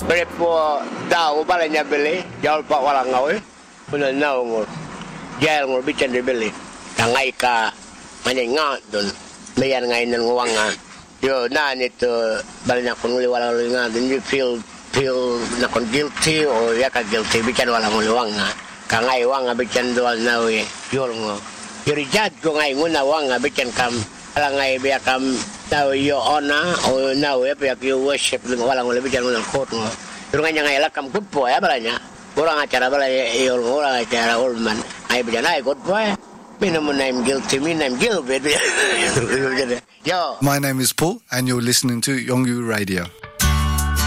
Prepo daw bala niya bili, jawal pa wala ngaw eh. Puna naw mo. Jal mo bican de bili. Tangay ka manenga don. Mayan ngay nang wanga. Yo na nito bala na kun wala nga don you feel na kon guilty o yaka guilty bican wala mo wanga. Kangay wanga bican dual naw eh. Yol mo. Yurijad ko ngay nguna wanga bican kam alangay biya kam now your honor or now biya you worship wala mo bican mo kot mo. Pero nga ngay lakam good boy bala nya. Orang acara bala yol orang acara old man. Ay bican ay good boy. I'm guilty. I'm guilty. Yo. My name is Paul and you're listening to Yongyu Radio.